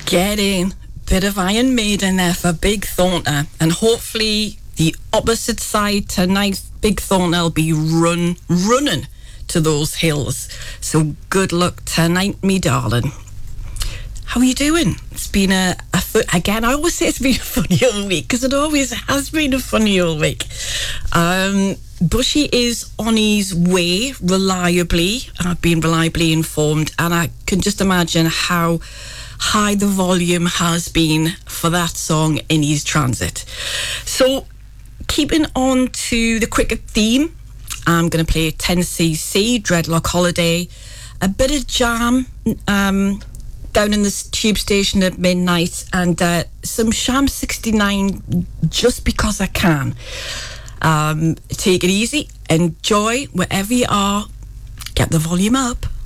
Get in. Bit of Iron Maiden there for Big Thornton. And hopefully the opposite side tonight, Big Thornton will be running to those hills. So good luck tonight, me darling. How are you doing? It's been again, I always say it's been a funny old week, because it always has been a funny old week. Bushy is on his way, reliably. I've been reliably informed, and I can just imagine how high the volume has been for that song in his transit. So, keeping on to the cricket theme, I'm going to play 10cc, Dreadlock Holiday, a bit of Jam, down in the tube station at midnight, and some Sham 69 just because I can. Take it easy, enjoy wherever you are, get the volume up.